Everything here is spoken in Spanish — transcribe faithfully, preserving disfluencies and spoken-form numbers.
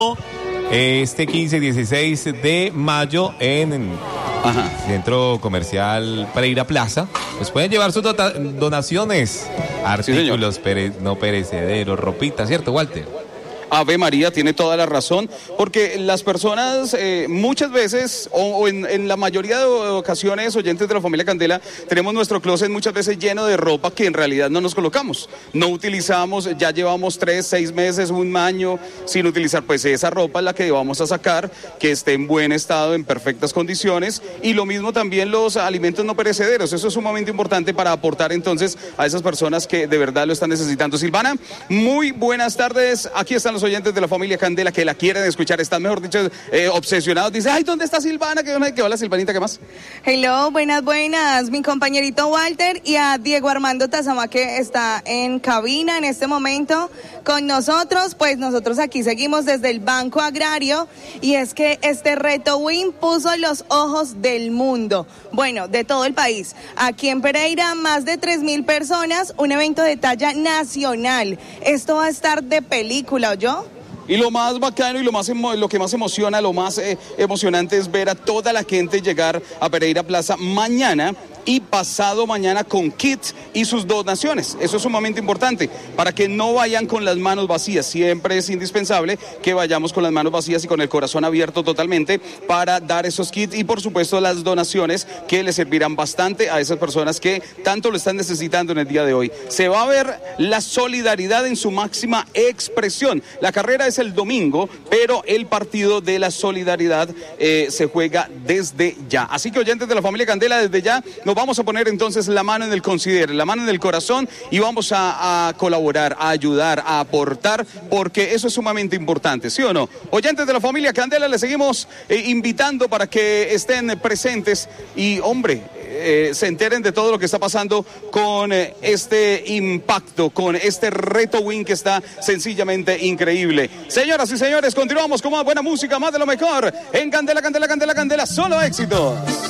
Este quince y dieciséis de mayo en el Centro Comercial Pereira Plaza, pues pueden llevar sus dota- donaciones, artículos sí, pere- no perecederos, ropita, ¿cierto, Walter? Ave María, tiene toda la razón, porque las personas eh, muchas veces, o, o en, en la mayoría de ocasiones, oyentes de la familia Candela, tenemos nuestro closet muchas veces lleno de ropa que en realidad no nos colocamos, no utilizamos, ya llevamos tres, seis meses, un año sin utilizar, pues esa ropa es la que vamos a sacar, que esté en buen estado, en perfectas condiciones, y lo mismo también los alimentos no perecederos, eso es sumamente importante para aportar entonces a esas personas que de verdad lo están necesitando. Silvana, muy buenas tardes, aquí están los oyentes de la familia Candela que la quieren escuchar, están mejor dicho eh, obsesionados, dice, ay, ¿dónde está Silvana? ¿Qué, qué hola Silvanita? ¿Qué más? Hello, buenas, buenas, mi compañerito Walter y a Diego Armando Tazama que está en cabina en este momento con nosotros, pues nosotros aquí seguimos desde el Banco Agrario y es que este reto Win puso los ojos del mundo, bueno, de todo el país. Aquí en Pereira, más de tres mil personas, un evento de talla nacional. Esto va a estar de película, ¿oyó? Y lo más bacano y lo más emo- lo que más emociona, lo más eh, emocionante es ver a toda la gente llegar a Pereira Plaza mañana y pasado mañana con kits y sus donaciones. Eso es sumamente importante para que no vayan con las manos vacías. Siempre es indispensable que vayamos con las manos vacías y con el corazón abierto totalmente para dar esos kits y por supuesto las donaciones que les servirán bastante a esas personas que tanto lo están necesitando en el día de hoy. Se va a ver la solidaridad en su máxima expresión. La carrera es el domingo, pero el partido de la solidaridad eh, se juega desde ya. Así que oyentes de la familia Candela, desde ya nos vamos a poner entonces la mano en el considere, la mano en el corazón y vamos a, a colaborar, a ayudar, a aportar, porque eso es sumamente importante, ¿sí o no? Oyentes de la familia Candela, les seguimos eh, invitando para que estén presentes y, hombre, eh, se enteren de todo lo que está pasando con eh, este impacto, con este reto Win que está sencillamente increíble. Señoras y señores, continuamos con más buena música, más de lo mejor en Candela, Candela, Candela, Candela, solo éxitos.